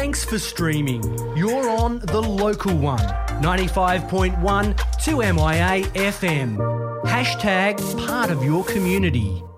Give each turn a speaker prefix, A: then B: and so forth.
A: Thanks for streaming. You're on the local one, 95.1 2MIA FM. Hashtag part of your community.